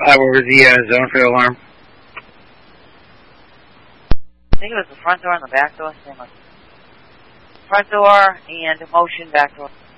What was the zone for the alarm? I think it was the front door and the back door. Same one. Front door and motion, back door.